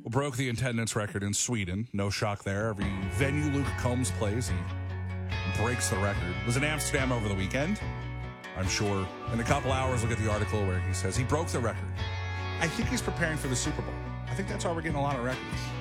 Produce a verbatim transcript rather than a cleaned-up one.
broke the attendance record in Sweden. No shock there. Every venue Luke Combs plays, he breaks the record. Was in Amsterdam over the weekend. I'm sure in a couple hours we'll get the article where he says he broke the record. I think he's preparing for the Super Bowl. I think that's why we're getting a lot of records.